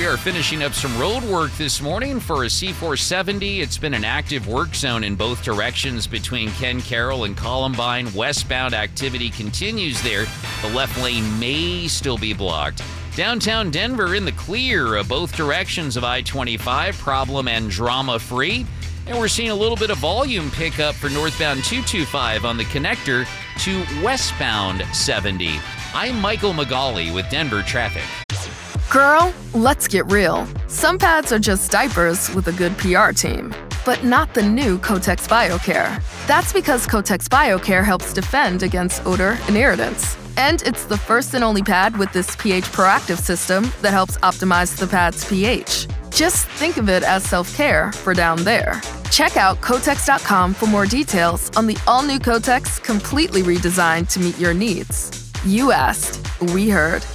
We are finishing up some road work this morning for a C470. It's been an active work zone in both directions between Ken Carroll and Columbine. Westbound activity continues there. The left lane may still be blocked. Downtown Denver in the clear of both directions of I-25, problem and drama-free. And we're seeing a little bit of volume pickup for northbound 225 on the connector to westbound 70. I'm Michael McGauley with Denver Traffic. Girl, let's get real. Some pads are just diapers with a good PR team, but not the new Kotex BioCare. That's because Kotex BioCare helps defend against odor and irritants. And it's the first and only pad with this pH proactive system that helps optimize the pad's pH. Just think of it as self-care for down there. Check out Kotex.com for more details on the all-new Kotex, completely redesigned to meet your needs. You asked, we heard.